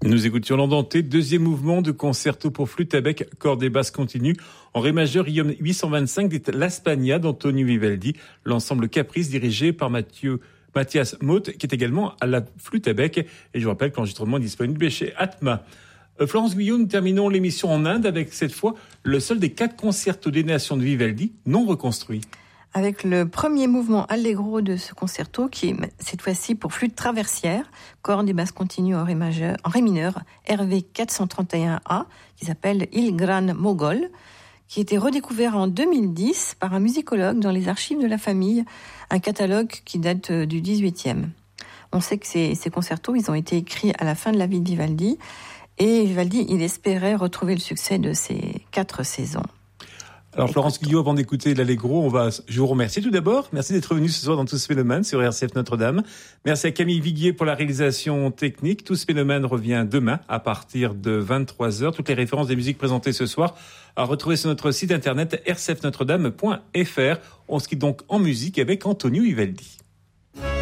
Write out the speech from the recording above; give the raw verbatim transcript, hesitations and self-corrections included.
Nous écoutions l'Andante, deuxième mouvement de concerto pour flûte à bec, cordes et basses continues, en ré majeur, I O M huit cent vingt-cinq, dit La Spagna d'Antonio Vivaldi, l'ensemble Caprice dirigé par Mathieu, Mathias Moth, qui est également à la flûte à bec. Et je vous rappelle que l'enregistrement est disponible chez Atma. Euh, Florence Guyot, nous terminons l'émission en Inde avec cette fois le seul des quatre concertos des nations de Vivaldi non reconstruits. Avec le premier mouvement allegro de ce concerto, qui est cette fois-ci pour flûte traversière, cordes et basses continues en ré majeur, en ré mineur, R V quatre cent trente et un A, qui s'appelle Il Gran Mogol, qui a été redécouvert en deux mille dix par un musicologue dans les archives de la famille, un catalogue qui date du dix-huitième. On sait que ces, ces concertos, ils ont été écrits à la fin de la vie de Vivaldi, et Vivaldi, il espérait retrouver le succès de ces quatre saisons. Alors Florence Guyot, avant d'écouter l'Allegro, on va, je vous remercie tout d'abord. Merci d'être venu ce soir dans Tous Mélomanes sur R C F Notre-Dame. Merci à Camille Viguier pour la réalisation technique. Tous Mélomanes revient demain à partir de vingt-trois heures. Toutes les références des musiques présentées ce soir à retrouver sur notre site internet r c f notre dame point f r. On se quitte donc en musique avec Antonio Vivaldi.